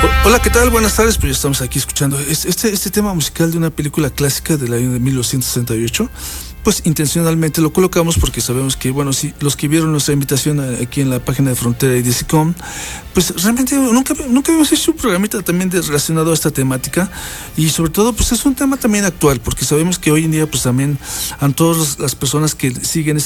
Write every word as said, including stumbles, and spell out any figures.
Hola, ¿qué tal? Buenas tardes, pues ya estamos aquí escuchando este, este tema musical de una película clásica del año de mil novecientos sesenta y ocho. Pues intencionalmente lo colocamos porque sabemos que, bueno, si los que vieron nuestra invitación aquí en la página de Frontera y D C Com, pues realmente nunca, nunca habíamos hecho un programita también de, relacionado a esta temática, y sobre todo pues es un tema también actual, porque sabemos que hoy en día pues también a todas las personas que siguen